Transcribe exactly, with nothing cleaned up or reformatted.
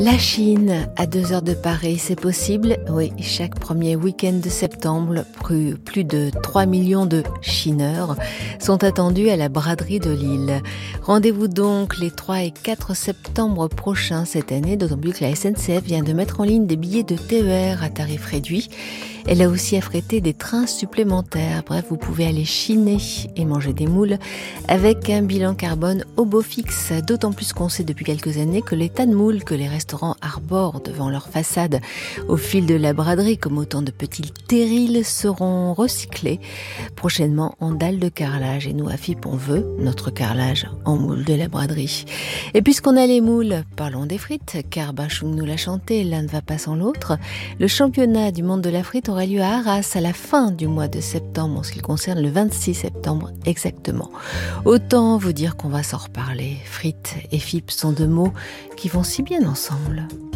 La Chine, à deux heures de Paris, c'est possible? Oui, chaque premier week-end de septembre, plus, plus de trois millions de Chineurs sont attendus à la braderie de Lille. Rendez-vous donc les trois et quatre septembre prochains cette année, d'autant plus que la S N C F vient de mettre en ligne des billets de T E R à tarif réduit. Elle a aussi affrété des trains supplémentaires. Bref, vous pouvez aller chiner et manger des moules avec un bilan carbone au beau fixe. D'autant plus qu'on sait depuis quelques années que les tas de moules que les restaurants arborent devant leur façade au fil de la braderie, comme autant de petits terrils, seront recyclés prochainement en dalles de carrelage. Et nous, à F I P, on veut notre carrelage en moule de la braderie. Et puisqu'on a les moules, parlons des frites, car Bachung nous l'a chanté, l'un ne va pas sans l'autre. Le championnat du monde de la frite aura lieu à Arras à la fin du mois de septembre, en ce qui concerne le vingt-six septembre exactement. Autant vous dire qu'on va s'en reparler. Frites et F I P sont deux mots qui vont si bien ensemble.